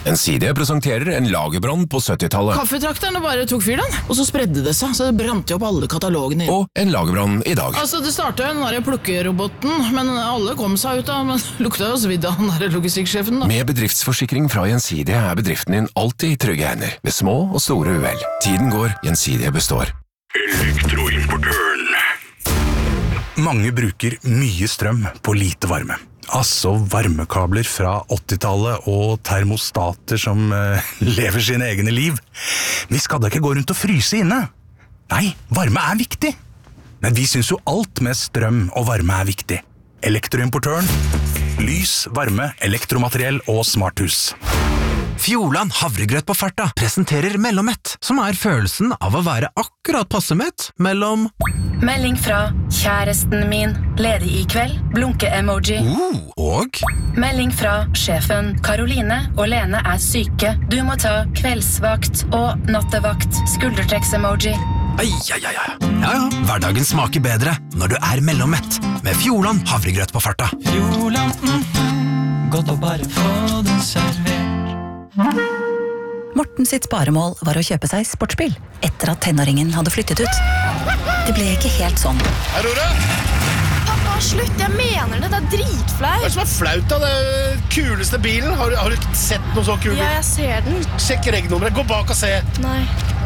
Gjensidige presenterer en lagerbrann på 70-tallet. Kaffetrakterne bare tok fyr den, og så spredde det seg, så det brant jo opp alle katalogene. Og en lagerbrann i dag. Altså, det startet jo den der plukkeroboten, men alle kom seg ut av, men lukta jo svidd av den der logistikksjefen da. Med bedriftsforsikring fra Gjensidige bedriften din alltid i trygge hender, ved små og store uhell. Tiden går, Gjensidige består. Elektroimportøren. Mange bruker mye strøm på lite varme. Altså varmekabler fra 80-tallet og termostater som lever sine egne liv. Vi skal da ikke gå rundt og fryse inne. Nei, varme er viktig. Men vi synes jo alt med strøm og varme er viktig. Elektroimportøren. Lys, varme, elektromateriell og smarthus. Fjordland havregrøt på farta presenterer Mellommett, som er følelsen av å være akkurat passe mett mellom... Melding fra kjæresten min, ledig i kveld, blunke-emoji. Og... Melding fra sjefen, Karoline og Lene er syke. Du må ta kveldsvakt og nattevakt, skuldertrekks-emoji. Ja, hverdagen smaker bedre når du er Mellommett, med Fjordland havregrøt på farta. Fjordland, godt å bare få det servert. Morten sitt sparemål var å kjøpe seg sportsbil etter at tenåringen hadde flyttet ut. Det ble ikke helt sånn. Aurora? Pappa, slutt, jeg mener det, det er dritflaut. Hva er det som er flaut da? Det er kuleste bilen. Har du sett noe så kul bil? Ja, jeg ser den. Sjekk regnummeret, gå bak og se. Nei.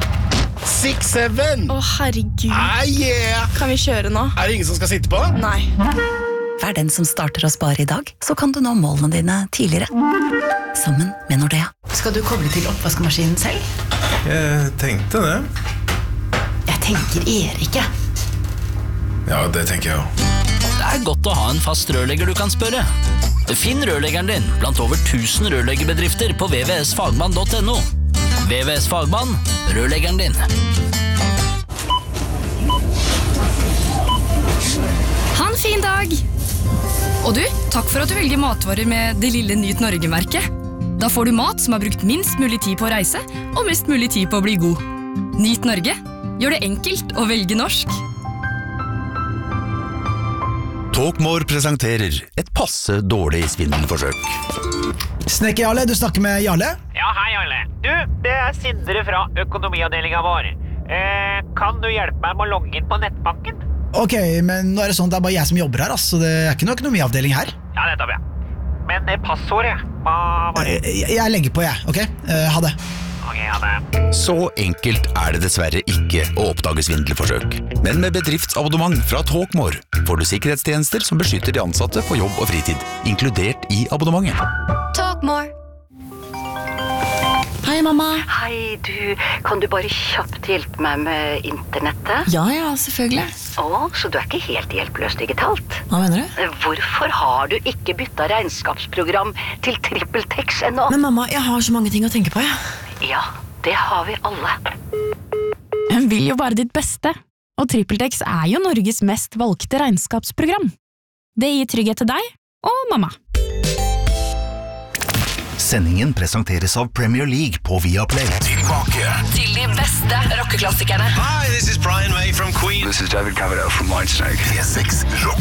6-7. Å, herregud. Yeah. Kan vi kjøre nå? Er det ingen som skal sitte på? Nei. Vær den som starter å spare i dag, så kan du nå målene dine tidligere. Sammen med Nordea. Skal du koble til oppvaskemaskinen selv? Jeg tenkte det. Jeg tenker Erike. Ja, det tenker jeg også. Det er godt å ha en fast rørlegger du kan spørre. Finn rørleggeren din blant over 1000 rørleggerbedrifter på vvsfagmann.no. VVS Fagmann, rørleggeren din. Ha en fin dag! Og du, takk for at du velger matvarer med det lille Nyt Norge-merket. Da får du mat som har brukt minst mulig tid på å reise, og mest mulig tid på å bli god. Nyt Norge. Gjør det enkelt å velge norsk. Talkmore presenterer et passe dårlig svindelforsøk. Snekker Jarle, du snakker med Jarle? Ja, hei Jarle. Du, det er Sindre fra økonomiavdelingen vår. Kan du hjelpe meg med å logge inn på nettbanken? Ok, men nå er det sånn at det er bare jeg som jobber her, så det er ikke noe økonomiavdeling her. Ja, nettopp, ja. Men passordet, hva var det? Jeg legger på, jeg, ok? Ha det. Ok, ha det. Så enkelt er det dessverre ikke å oppdage svindelforsøk. Men med bedriftsabonnement fra Talkmore får du sikkerhetstjenester som beskytter de ansatte på jobb og fritid, inkludert i abonnementet. Talkmore. Hei, mamma. Hei, du. Kan du bare kjapt hjelpe meg med internettet? Ja, selvfølgelig. Så du er ikke helt hjelpeløs digitalt? Hva mener du? Hvorfor har du ikke byttet regnskapsprogram til TrippelTex ennå? Men mamma, jeg har så mange ting å tenke på, jeg. Ja, det har vi alle. Hun vil jo bare ditt beste, og TrippelTex er jo Norges mest valgte regnskapsprogram. Det gir trygghet til deg og mamma. Sendingen presenteres av Premier League på Viaplay. Tilbake Til de beste rockeklassikerne. Hi, this is Brian May from Queen. This is David Coverdale from Whitesnake. P6 Rock